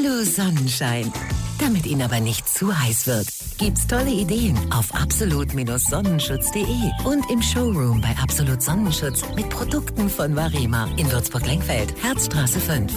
Hallo Sonnenschein. Damit Ihnen aber nicht zu heiß wird, gibt's tolle Ideen auf absolut-sonnenschutz.de und im Showroom bei Absolut Sonnenschutz mit Produkten von Varema in Würzburg-Lengfeld, Herzstraße 5.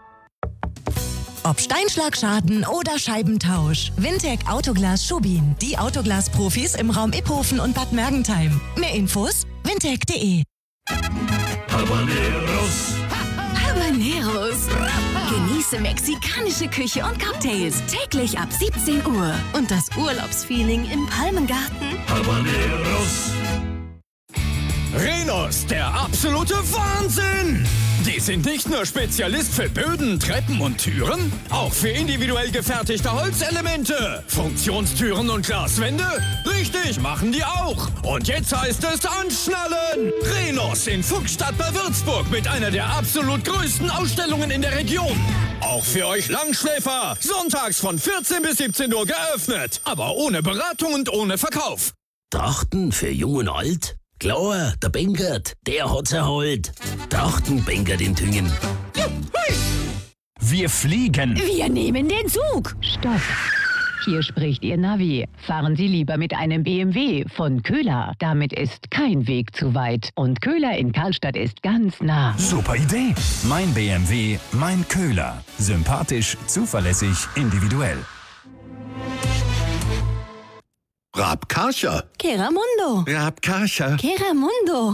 Ob Steinschlagschaden oder Scheibentausch. Wintec Autoglas Schubin. Die Autoglas-Profis im Raum Iphofen und Bad Mergentheim. Mehr Infos: wintec.de. Habaneros. Habaneros. Genieße mexikanische Küche und Cocktails täglich ab 17 Uhr. Und das Urlaubsfeeling im Palmengarten. Habaneros. Rhenus, der absolute Wahnsinn! Die sind nicht nur Spezialist für Böden, Treppen und Türen, auch für individuell gefertigte Holzelemente, Funktionstüren und Glaswände. Richtig, machen die auch. Und jetzt heißt es anschnallen! Rhenus in Fuchsstadt bei Würzburg mit einer der absolut größten Ausstellungen in der Region. Auch für euch Langschläfer. Sonntags von 14 bis 17 Uhr geöffnet, aber ohne Beratung und ohne Verkauf. Trachten für Jung und Alt? Klar, der Benkert, der hat's erholt. Trachten Benkert in Tüngen. Wir fliegen. Wir nehmen den Zug. Stopp. Hier spricht Ihr Navi. Fahren Sie lieber mit einem BMW von Köhler. Damit ist kein Weg zu weit. Und Köhler in Karlstadt ist ganz nah. Super Idee. Mein BMW, mein Köhler. Sympathisch, zuverlässig, individuell. Rabkarcher. Keramundo. Rabkarcher. Keramundo.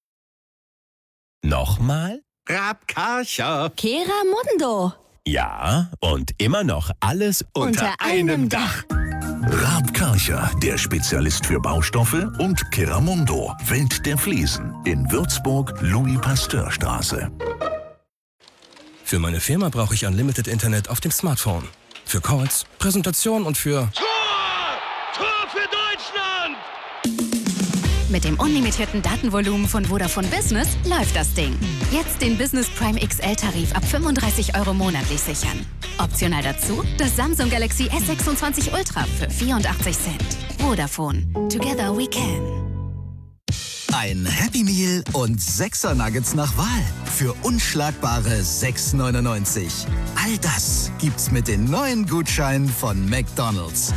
Nochmal? Rabkarcher. Keramundo. Ja, und immer noch alles Unter einem Dach. Rabkarcher, der Spezialist für Baustoffe, und Keramundo, Welt der Fliesen, in Würzburg, Louis-Pasteur-Straße. Für meine Firma brauche ich Unlimited Internet auf dem Smartphone. Für Calls, Präsentation und für... Tor für Deutschland! Mit dem unlimitierten Datenvolumen von Vodafone Business läuft das Ding. Jetzt den Business Prime XL-Tarif ab 35 € monatlich sichern. Optional dazu das Samsung Galaxy S26 Ultra für 84 Cent. Vodafone. Together we can. Ein Happy Meal und 6er Nuggets nach Wahl für unschlagbare 6,99. All das gibt's mit den neuen Gutscheinen von McDonald's.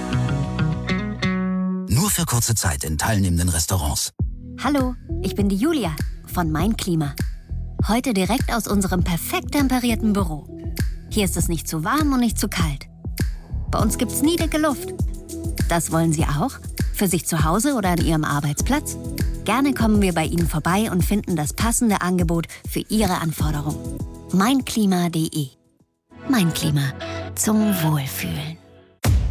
Nur für kurze Zeit in teilnehmenden Restaurants. Hallo, ich bin die Julia von Mein Klima. Heute direkt aus unserem perfekt temperierten Büro. Hier ist es nicht zu warm und nicht zu kalt. Bei uns gibt's nie dicke Luft. Das wollen Sie auch? Für sich zu Hause oder an Ihrem Arbeitsplatz? Gerne kommen wir bei Ihnen vorbei und finden das passende Angebot für Ihre Anforderungen. Meinklima.de. Mein Klima. Zum Wohlfühlen.